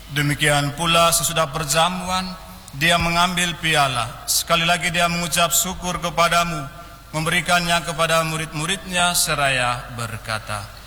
Demikian pula sesudah perjamuan, dia mengambil piala. Sekali lagi dia mengucap syukur kepadamu, memberikannya kepada murid-muridnya seraya berkata,